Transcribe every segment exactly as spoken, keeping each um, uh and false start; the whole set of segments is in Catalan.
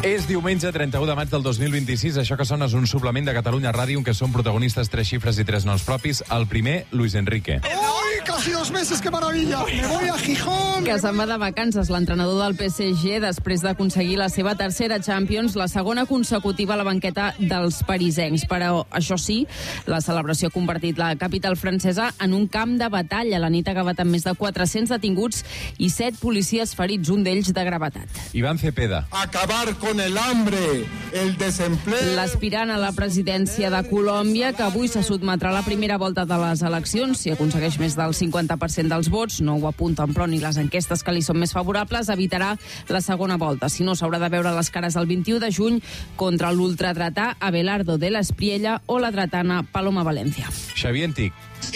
És diumenge trenta-u de maig del dos mil vint-i-sis. Això que sona és un suplement de Catalunya Ràdio en què són protagonistes tres xifres i tres noms propis. El primer, Luis Enrique. ¡Ay, casi dos meses, qué maravilla! Me voy a Gijón. Que se'n va de vacances l'entrenador del P S G després d'aconseguir la seva tercera Champions, la segona consecutiva a la banqueta dels parisencs. Però, això sí, la celebració ha convertit la capital francesa en un camp de batalla. La nit ha acabat amb més de quatre-cents detinguts i set policies ferits, un d'ells de gravetat. Iván Cepeda. Acabar con el hambre, el desempleo... L'aspirant a la presidència de Colòmbia, que avui se sotmetrà a la primera volta de les eleccions, si aconsegueix més del cinquanta per cent dels vots, no ho apunten però ni les enquestes que li són més favorables, evitarà la segona volta. Si no, s'haurà de veure les cares el vint-i-u de juny contra l'ultradretà Abelardo de la Espriella o la dretana Paloma Valencia. Xavier Antic.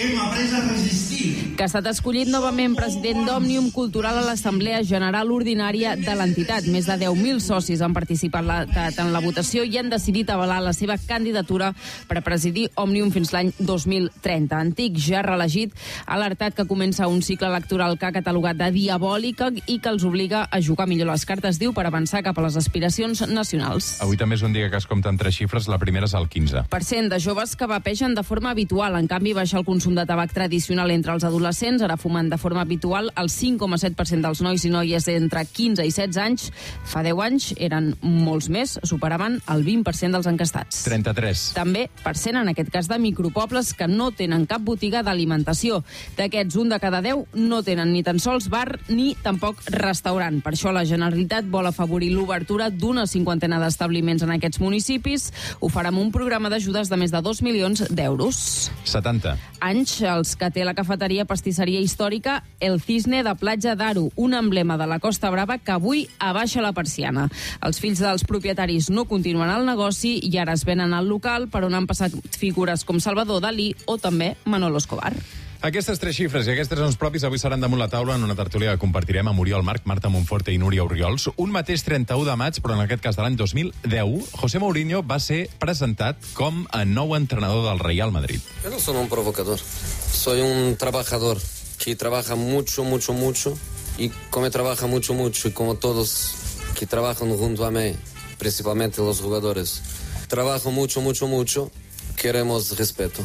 Que ha estat escollit novament president d'Òmnium Cultural a l'Assemblea General Ordinària de l'entitat. Més de deu mil socis han participat en la votació i han decidit avalar la seva candidatura per a presidir Òmnium fins l'any dos mil trenta. Antic, ja reelegit, ha alertat que comença un cicle electoral que ha catalogat de diabòlica i que els obliga a jugar millor les cartes, diu, per avançar cap a les aspiracions nacionals. Avui també és un dia que es compten tres xifres, la primera és el quinze. Per cent de joves que vapegen de forma habitual. En canvi, baixa el consum de tabac tradicional entre els adolescents, ara fumen de forma habitual el cinc coma set per cent dels nois i noies entre quinze i setze anys. Fa deu anys eren molts més, superaven el vint per cent dels encastats. trenta-tres. També per cent en aquest cas de micropobles que no tenen cap botiga d'alimentació. D'aquests, un de cada deu no tenen ni tan sols bar ni tampoc restaurant. Per això la Generalitat vol afavorir l'obertura d'una cinquantena d'establiments en aquests municipis. Ho farà amb un programa d'ajudes de més de dos milions d'euros. setanta. Anys els que té la cafeteria pastisseria històrica El Cisne de Platja d'Aro, un emblema de la Costa Brava que avui abaixa la persiana. Els fills dels propietaris no continuen al negoci i ara es venen al local, per on han passat figures com Salvador Dalí o també Manolo Escobar. Aquestes tres xifres i aquests noms propis avui seran damunt la taula en una tertúlia que compartirem amb Oriol Marc, Marta Monforte i Núria Orriols. Un mateix trenta-u de maig, però en aquest cas de l'any dos mil deu, José Mourinho va ser presentat com a nou entrenador del Real Madrid. Yo no soy un provocador, soy un trabajador que trabaja mucho, mucho, mucho y como trabaja mucho, mucho y como todos que trabajan junto a mí, principalmente los jugadores, trabajo mucho, mucho, mucho, queremos respeto.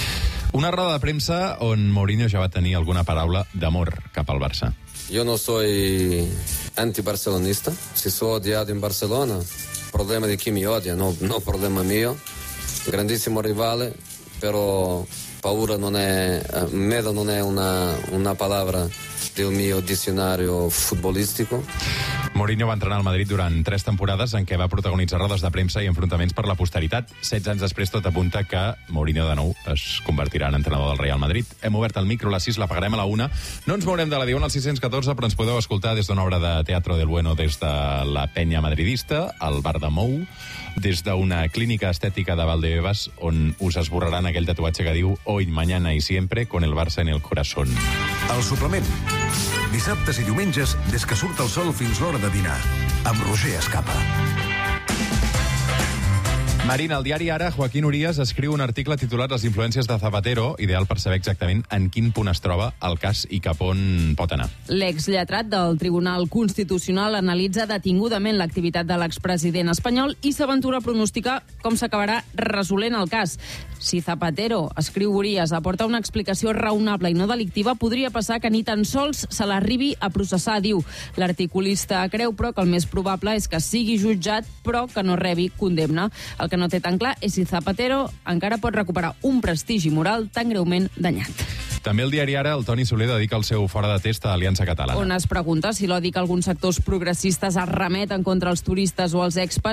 Una roda de premsa on Mourinho ja va tenir alguna paraula d'amor cap al Barça. Yo no soy anti-barcelonista. Si soy odiado en Barcelona, problema de quien me odia, no, no problema mío. Grandissimo rivale, pero paura non è, miedo non è una, una palabra del mio dizionario futbolístico. Mourinho va entrenar al Madrid durant tres temporades en què va protagonitzar rodes de premsa i enfrontaments per la posteritat. setze anys després tot apunta que Mourinho de nou es convertirà en entrenador del Real Madrid. Hem obert el micro a les sis, l'apagarem a la una. No ens mourem de la Diagonal sis-cents catorze, però ens podeu escoltar des d'una obra de Teatro del Bueno, des de la Penya Madridista, al bar de Mou, des d'una clínica estètica de Valdebebas, on us esborraran aquell tatuatge que diu Hoy, mañana y siempre, con el Barça en el corazón. El suplement. Dissabtes i diumenges, des que surt el sol fins l'hora de dinar. Amb Roger Escapa. Marina, al diari Ara, Joaquín Urías escriu un article titulat Les influències de Zapatero, ideal per saber exactament en quin punt es troba el cas i cap on pot anar. L'exlletrat del Tribunal Constitucional analitza detingudament l'activitat de l'expresident espanyol i s'aventura a pronosticar com s'acabarà resolent el cas. Si Zapatero, escriu Urías, aporta una explicació raonable i no delictiva, podria passar que ni tan sols se l'arribi a processar, diu. L'articulista creu, però, que el més probable és que sigui jutjat, però que no rebi condemna. El que no té tan clar és si Zapatero encara pot recuperar un prestigi moral tan greument danyat. També el diari Ara, el Toni Soler dedica el seu fora de test a Aliança Catalana. On es pregunta si l'odi que alguns sectors progressistes es remeten contra els turistes o els expats